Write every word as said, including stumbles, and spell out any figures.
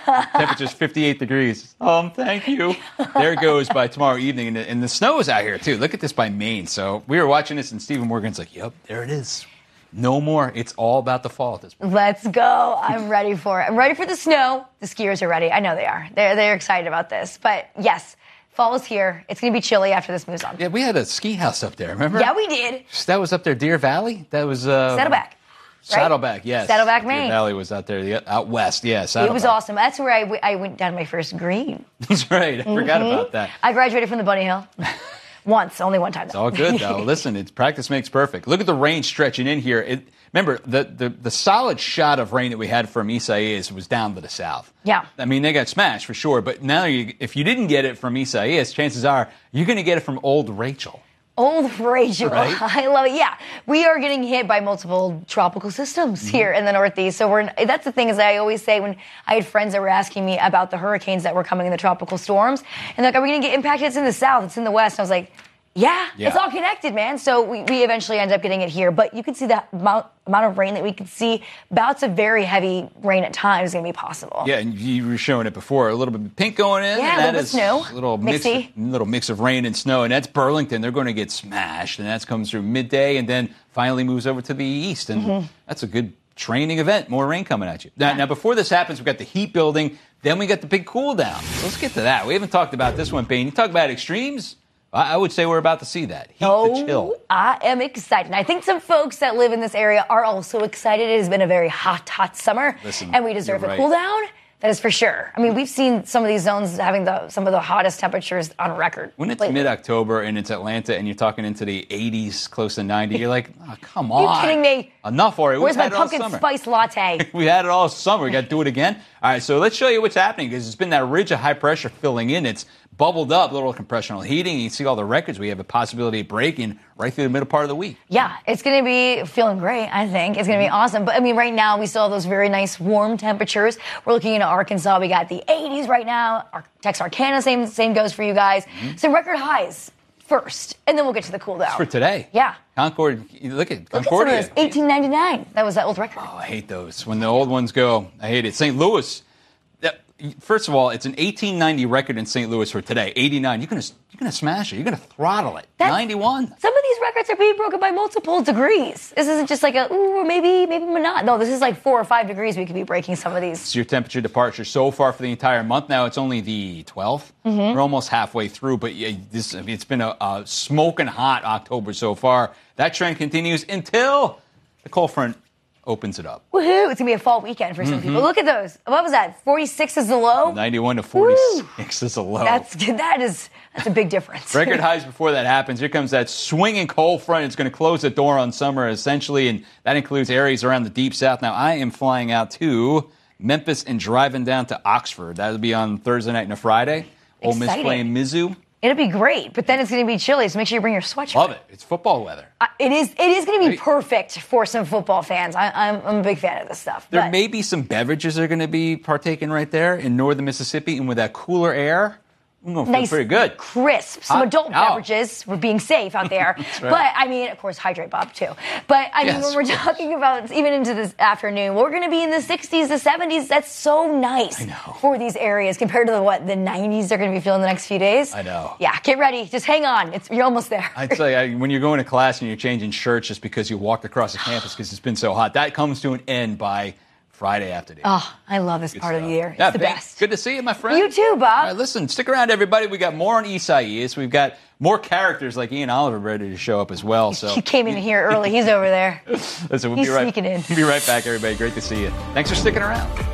Temperature's fifty-eight degrees. Um, thank you. There it goes by tomorrow evening. And the, and the snow is out here, too. Look at this by Maine. So we were watching this, and Stephen Morgan's like, yep, there it is. No more. It's all about the fall at this point. Let's go. I'm ready for it. I'm ready for the snow. The skiers are ready. I know they are. They're, they're excited about this. But, yes, fall is here. It's going to be chilly after this moves on. Yeah, we had a ski house up there, remember? Yeah, we did. That was up there, Deer Valley? That was... Uh, Saddleback. Right? Saddleback, yes. Saddleback, Maine. Deer Valley was out there, out west, yeah. It was awesome. That's where I, w- I went down my first green. That's right. I mm-hmm. forgot about that. I graduated from the Bunny Hill. Once, only one time. Though. It's all good, though. Listen, it's practice makes perfect. Look at the rain stretching in here. It, remember, the, the, the solid shot of rain that we had from Isaias was down to the south. Yeah. I mean, they got smashed for sure, but now you, if you didn't get it from Isaias, chances are you're going to get it from Old Rachel. Old Rachel. Right? I love it. Yeah. We are getting hit by multiple tropical systems mm-hmm. here in the Northeast. So we're, that's the thing is I always say when I had friends that were asking me about the hurricanes that were coming in the tropical storms, and like, are we going to get impacted? It's in the south. It's in the west. And I was like, yeah, yeah, it's all connected, man. So we, we eventually end up getting it here. But you can see the amount, amount of rain that we could see. Bouts of very heavy rain at times is going to be possible. Yeah, and you were showing it before. A little bit of pink going in. Yeah, and a that little bit is snow. A little mix, of, little mix of rain and snow. And that's Burlington. They're going to get smashed. And that comes through midday and then finally moves over to the east. And mm-hmm. that's a good training event. More rain coming at you. Now, yeah. now, before this happens, we've got the heat building. Then we got the big cool down. So let's get to that. We haven't talked about this one, Payne. You talk about extremes. I would say we're about to see that. Heat oh, to chill. I am excited. And I think some folks that live in this area are also excited. It has been a very hot, hot summer. Listen, and we deserve a right. cool down. That is for sure. I mean, we've seen some of these zones having the some of the hottest temperatures on record. When it's lately. mid-October and it's Atlanta and you're talking into the eighties, close to ninety, you're like, oh, come on. You're kidding me? Enough already. Where's We've my pumpkin spice latte? We had it all summer. We got to do it again. All right, so let's show you what's happening because it's been that ridge of high pressure filling in. It's bubbled up, a little compressional heating. You see all the records we have a possibility of breaking right through the middle part of the week. Yeah, it's going to be feeling great, I think. It's going to be awesome. But, I mean, right now we still have those very nice warm temperatures. We're looking into Arkansas. We got the eighties right now. Our Texarkana, same same goes for you guys. Mm-hmm. So record highs first, and then we'll get to the cool down. That's for today. Yeah. Concord, look at Concordia. Concordia. Look at some of those, eighteen ninety-nine. That was that old record. Oh, I hate those. When the old ones go, I hate it. Saint Louis. First of all, it's an eighteen ninety record in Saint Louis for today. eighty-nine. You're gonna you're gonna smash it. You're gonna throttle it. That's, ninety-one. Some of these records are being broken by multiple degrees. This isn't just like a ooh, maybe maybe not. No, this is like four or five degrees. We could be breaking some of these. It's your temperature departure so far for the entire month. Now it's only the twelfth. Mm-hmm. We're almost halfway through, but yeah, this it's been a, a smoking hot October so far. That trend continues until the cold front opens it up. Woohoo! It's going to be a fall weekend for some mm-hmm. people. Look at those. What was that? forty-six is the low? ninety-one to forty-six Woo. Is the low. That's, that is, that's a big difference. Record highs before that happens. Here comes that swinging cold front. It's going to close the door on summer, essentially, and that includes areas around the deep south. Now, I am flying out to Memphis and driving down to Oxford. That'll be on Thursday night and a Friday. Ole Miss playing Mizzou. It'll be great, but then it's going to be chilly, so make sure you bring your sweatshirt. Love it. It's football weather. Uh, it is It is going to be right. perfect for some football fans. I, I'm, I'm a big fan of this stuff. There but. may be some beverages that are going to be partaken right there in northern Mississippi, and with that cooler air, I'm going to feel nice, pretty good. Crisp. Some Hot, adult oh. beverages. We're being safe out there. Right. But, I mean, of course, hydrate, Bob, too. But, I mean, yes, when we're talking about even into this afternoon, we're going to be in the sixties, the seventies. That's so nice I know. for these areas compared to the, what, the nineties they're going to be feeling the next few days. I know. Yeah, get ready. Just hang on. It's, you're almost there. I'd say I, when you're going to class and you're changing shirts just because you walked across the campus because it's been so hot, that comes to an end by Friday afternoon. Oh, I love this Good part stuff. of the year. It's yeah, the Pink, best. Good to see you, my friend. You too, Bob. All right, listen, stick around, everybody. We got more on Isaias. We've got more characters like Ian Oliver ready to show up as well. So he came in here early. He's over there. Listen, we'll He's be right, sneaking in. We'll be right back, everybody. Great to see you. Thanks for sticking around.